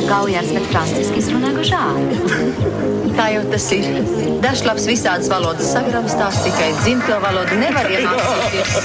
Gaujārs, bet franciski izrunā Gožā. Tā jau tas ir. Dažs labs visādas valodas sagramstās, tikai dzimto valodu nevar iemācīties.